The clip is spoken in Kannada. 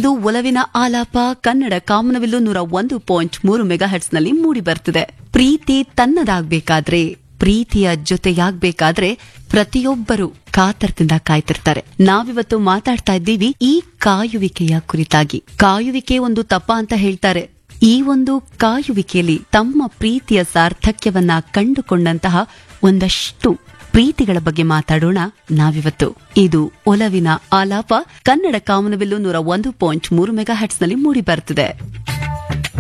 ಇದು ಒಲವಿನ ಆಲಾಪ ಕನ್ನಡ ಕಾಮನವಿಲ್ಲು 101.3 ಮೆಗಾಹೆಟ್ಸ್ನಲ್ಲಿ ಮೂಡಿ ಬರ್ತಿದೆ. ಪ್ರೀತಿ ತನ್ನದಾಗಬೇಕಾದ್ರೆ, ಪ್ರೀತಿಯ ಜೊತೆಯಾಗಬೇಕಾದ್ರೆ ಪ್ರತಿಯೊಬ್ಬರು ಕಾತರದಿಂದ ಕಾಯ್ತಿರ್ತಾರೆ. ನಾವಿವತ್ತು ಮಾತಾಡ್ತಾ ಇದ್ದೀವಿ ಈ ಕಾಯುವಿಕೆಯ ಕುರಿತಾಗಿ. ಕಾಯುವಿಕೆ ಒಂದು ತಪ್ಪ ಅಂತ ಹೇಳ್ತಾರೆ. ಈ ಒಂದು ಕಾಯುವಿಕೆಯಲ್ಲಿ ತಮ್ಮ ಪ್ರೀತಿಯ ಸಾರ್ಥಕ್ಯವನ್ನ ಕಂಡುಕೊಂಡಂತಹ ಒಂದಷ್ಟು ಪ್ರೀತಿಗಳ ಬಗ್ಗೆ ಮಾತಾಡೋಣ ನಾವಿವತ್ತು. ಇದು ಒಲವಿನ ಆಲಾಪ ಕನ್ನಡ ಕಾಮನಬಿಲ್ಲು 101.3 ಮೆಗಾಹೆಟ್ಸ್ನಲ್ಲಿ ಮೂಡಿ ಬರ್ತಿದೆ.